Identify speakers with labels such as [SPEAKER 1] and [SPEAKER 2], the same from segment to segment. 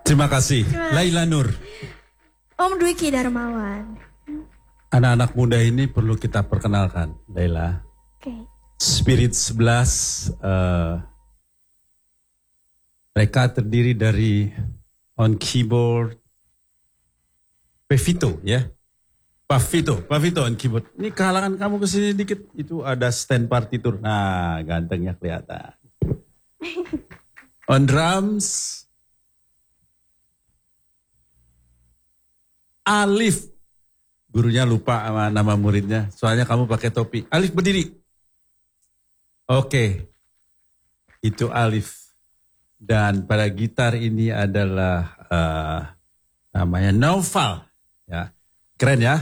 [SPEAKER 1] Terima kasih. Laila Nur.
[SPEAKER 2] Om Dwiki Darmawan.
[SPEAKER 1] Anak-anak muda ini perlu kita perkenalkan, Laila.
[SPEAKER 2] Oke.
[SPEAKER 1] Spirit 11, mereka terdiri dari on keyboard, Pevito ya. Pavito on keyboard. Ini kehalangan kamu kesini dikit, itu ada stand partitur. Nah, gantengnya kelihatan. On drums, Alif. Gurunya lupa sama nama muridnya, soalnya kamu pakai topi. Alif berdiri. Oke, itu Alif. Dan pada gitar ini adalah namanya Naufal. Ya, keren ya.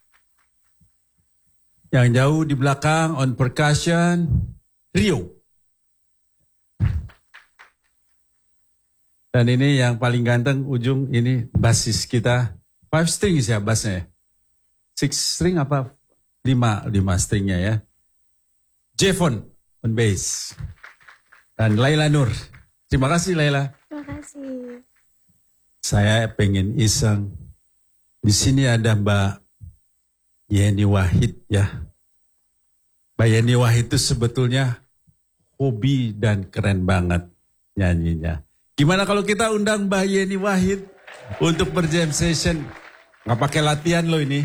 [SPEAKER 1] Yang jauh di belakang on percussion, Rio. Dan ini yang paling ganteng ujung ini basis kita. 5 strings ya bassnya. 6 string apa? 5 stringnya ya. Jevon on bass. Dan Laila Nur. Terima kasih Laila.
[SPEAKER 2] Terima kasih.
[SPEAKER 1] Saya pengen iseng. Di sini ada Mbak Yeni Wahid ya. Mbak Yeni Wahid itu sebetulnya hobi dan keren banget nyanyinya. Gimana kalau kita undang Mbak Yeni Wahid untuk berjam session? Nggak pakai latihan loh ini.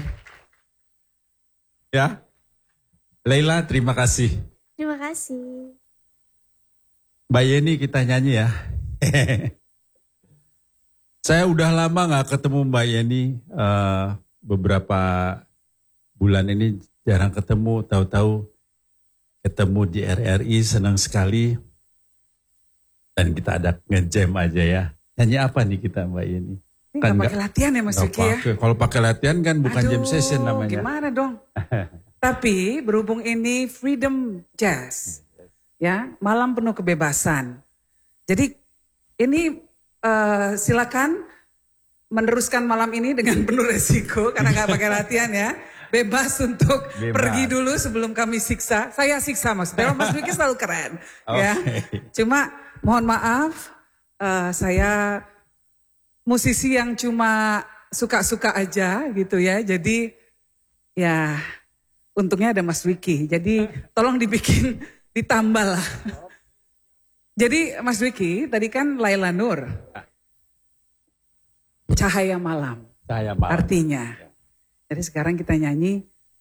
[SPEAKER 1] Ya. Laila, terima kasih.
[SPEAKER 2] Terima kasih.
[SPEAKER 1] Mbak Yeni kita nyanyi ya. Saya udah lama nggak ketemu Mbak Yeni. Beberapa bulan ini jarang ketemu. Tahu-tahu ketemu di RRI, senang sekali. Dan kita ada ngejam aja ya. Nyanyi apa nih kita Mbak Yeni?
[SPEAKER 3] Ini kan gak pakai latihan ya Mas Vicky ya?
[SPEAKER 1] Kalau pakai latihan kan bukan jam session namanya.
[SPEAKER 3] Gimana dong? Tapi berhubung ini Freedom Jazz, ya malam penuh kebebasan. Jadi ini silakan meneruskan malam ini dengan penuh resiko karena gak pakai latihan ya. Bebas untuk pergi dulu sebelum kami siksa. Saya siksa maksudnya. Mas Vicky selalu keren. Ya. Cuma mohon maaf, saya musisi yang cuma suka-suka aja gitu ya. Jadi ya untungnya ada Mas Dwiki. Jadi tolong dibikin ditambah lah. Jadi Mas Dwiki tadi kan Laila Nur. Cahaya malam.
[SPEAKER 1] Cahaya malam.
[SPEAKER 3] Artinya. Jadi sekarang kita nyanyi